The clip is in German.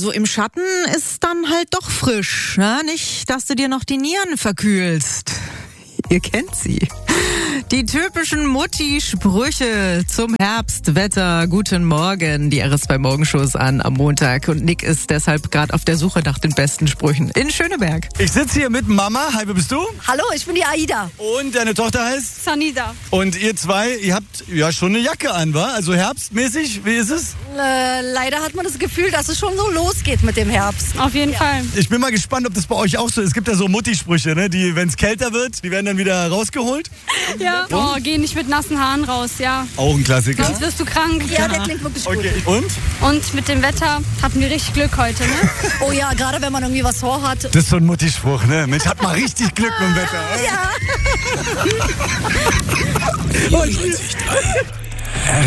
so im Schatten ist dann halt doch frisch. Ne? Nicht, dass du dir noch die Nieren verkühlst. Ihr kennt sie. Die typischen Mutti-Sprüche zum Herbstwetter. Guten Morgen. Die RS2 Morgenshow ist an am Montag. Und Nick ist deshalb gerade auf der Suche nach den besten Sprüchen in Schöneberg. Ich sitze hier mit Mama. Hi, wer bist du? Hallo, ich bin die Aida. Und deine Tochter heißt? Sanida. Und ihr zwei, ihr habt ja schon eine Jacke an, wa? Also herbstmäßig, wie ist es? Leider hat man das Gefühl, dass es schon so losgeht mit dem Herbst. Auf jeden Fall. Ich bin mal gespannt, ob das bei euch auch so ist. Es gibt ja so Mutti-Sprüche, ne? Die, wenn es kälter wird, die werden dann wieder rausgeholt. Ja. Oh, geh nicht mit nassen Haaren raus, ja. Auch ein Klassiker. Sonst wirst du krank. Ja, der klingt wirklich gut. Okay, und? Und mit dem Wetter hatten wir richtig Glück heute, ne? Oh ja, gerade wenn man irgendwie was vorhat. Das ist so ein Mutti-Spruch, ne? Mensch, hat mal richtig Glück mit dem Wetter. Ja. 94.3